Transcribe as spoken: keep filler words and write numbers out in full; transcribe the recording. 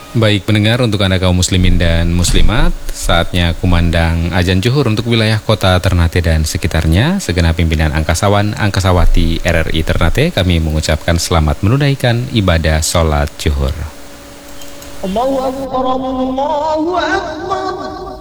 Baik pendengar, untuk Anda kaum muslimin dan muslimat, saatnya kumandang azan zuhur untuk wilayah kota Ternate dan sekitarnya. Segenap pimpinan Angkasawan, Angkasawati R R I Ternate, kami mengucapkan selamat menunaikan ibadah sholat zuhur. Allahu Akbar, Allahu Akbar.